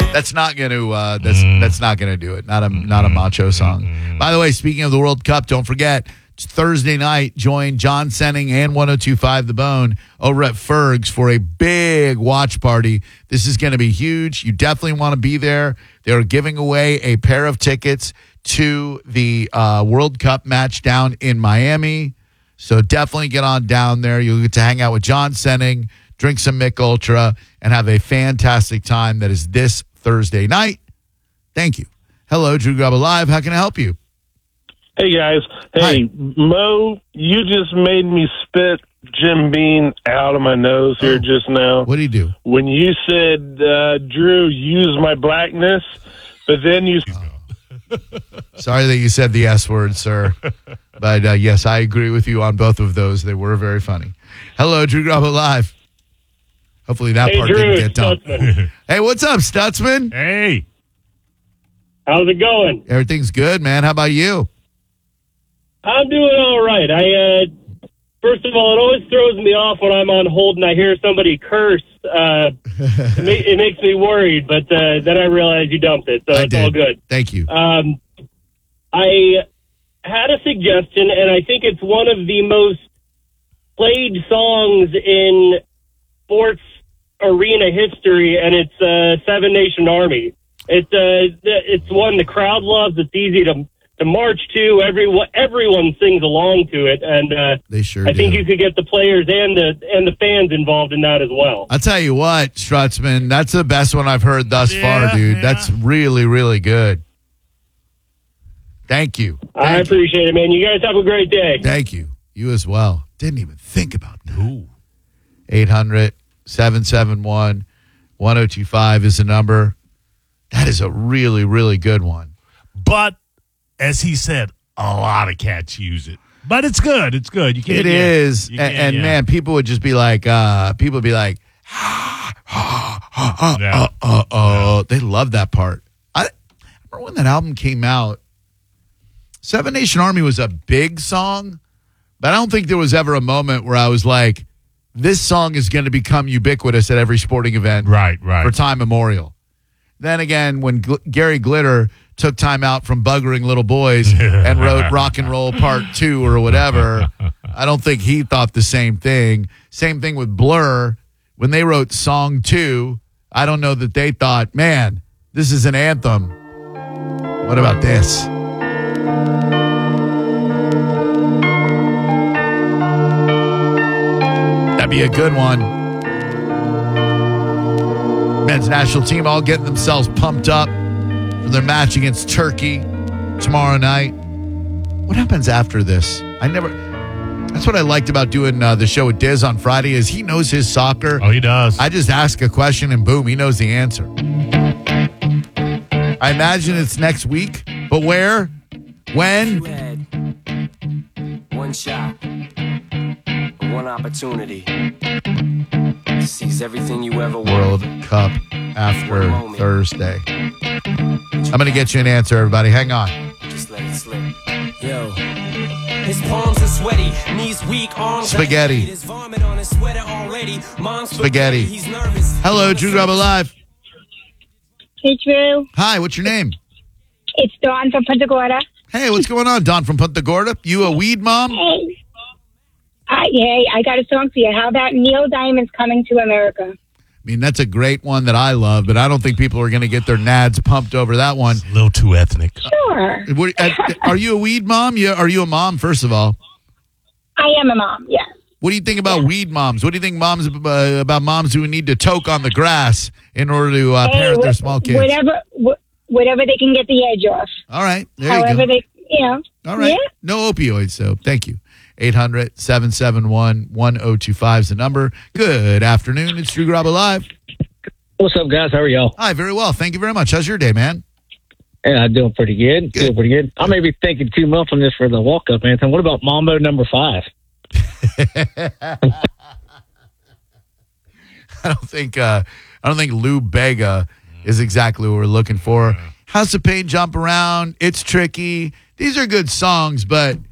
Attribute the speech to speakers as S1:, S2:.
S1: That's not going to that's not going to do it. Not a macho song. By the way, speaking of the World Cup, don't forget it's Thursday night. Join John Senning and 102.5 The Bone over at Ferg's for a big watch party. This is going to be huge. You definitely want to be there. They're giving away a pair of tickets to the World Cup match down in Miami. So definitely get on down there. You'll get to hang out with John Senning, drink some Mick Ultra, and have a fantastic time. That is this Thursday night. Thank you. Hello, Drew Grub Live. How can I help you?
S2: Hey, guys. Hey,
S1: Hi.
S2: Mo, you just made me spit Jim Beam out of my nose here just now.
S1: What do you do?
S2: When you said, Drew, use my blackness, but then you...
S1: Sorry that you said the S word, sir. But yes, I agree with you on both of those. They were very funny. Hello, Drew Grub Live. Hopefully that part
S2: Drew,
S1: didn't get done.
S2: Stutzman.
S1: Hey, what's up, Stutzman?
S3: Hey.
S2: How's it going?
S1: Everything's good, man. How about you?
S2: I'm doing all right. First of all, it always throws me off when I'm on hold and I hear somebody curse. It makes me worried, but then I realize you dumped it, so it's all good.
S1: Thank you.
S2: I had a suggestion, and I think it's one of the most played songs in sports arena history, and it's Seven Nation Army. It's one the crowd loves. It's easy to march to. Everyone sings along to it, and
S1: they sure
S2: I think
S1: do.
S2: you could get the players and the fans involved in that as well.
S1: I'll tell you what, Strutzman, that's the best one I've heard thus far, dude.
S3: Yeah.
S1: That's really, really good. Thank you.
S2: I appreciate it, man. You guys have a great day.
S1: Thank you. You as well. Didn't even think about that.
S3: Ooh.
S1: 800-771-1025 is the number. That is a really, really good one.
S3: But, as he said, a lot of cats use it. But it's good. It's good. You can't.
S1: It is.
S3: You can't,
S1: And man, people would just be like, They love that part. I remember when that album came out, Seven Nation Army was a big song, but I don't think there was ever a moment where I was like, this song is going to become ubiquitous at every sporting event
S3: Right.
S1: for time memorial. Then again, when Gary Glitter took time out from buggering little boys and wrote Rock and Roll Part 2 or whatever, I don't think he thought the same thing. Same thing with Blur. When they wrote Song 2, I don't know that they thought, man, this is an anthem. What about this? That'd be a good one. Men's national team all getting themselves pumped up for their match against Turkey tomorrow night. What happens after this? That's what I liked about doing the show with Diz on Friday is he knows his soccer.
S3: Oh, he does.
S1: I just ask a question and boom, he knows the answer. I imagine it's next week, but where? When?
S4: One shot, one opportunity to seize everything you ever
S1: World
S4: wanted.
S1: Cup after Thursday. I'm going to get you an answer, everybody. Hang on.
S4: Just let it slip. Yo. His palms are sweaty, knees weak, arms
S1: Spaghetti.
S4: His vomit on his sweater already. Mom's
S1: Spaghetti.
S4: He's nervous.
S1: Hello, Drew Grub Live.
S5: Hey, Drew.
S1: Hi, what's your name?
S5: It's Dawn from Punta Gorda.
S1: Hey, what's going on, Don from Punta Gorda? You a weed mom?
S5: Hey. Hey, I got a song for you. How about Neil Diamond's Coming to America?
S1: I mean, that's a great one that I love, but I don't think people are going to get their nads pumped over that one.
S3: a little too ethnic.
S5: Sure.
S1: Are you a weed mom? Are you a mom, first of all?
S5: I am a mom, yes.
S1: What do you think about weed moms? What do you think about moms who need to toke on the grass in order to parent their small kids?
S5: Whatever they can get the edge off.
S1: All right. There
S5: However
S1: you go.
S5: they,
S1: All right.
S5: Yeah.
S1: No opioids, so thank you. 800-771-1025 is the number. Good afternoon. It's Drew Grub Live.
S6: What's up, guys? How are y'all?
S1: Hi, very well. Thank you very much. How's your day, man?
S6: Yeah, I'm doing pretty good.
S1: Good.
S6: Doing pretty good. I may be thinking too much on this for the walk-up anthem. What about Mambo number 5?
S1: I don't think Lou Bega is exactly what we're looking for. House of Pain, Jump Around, It's Tricky. These are good songs, but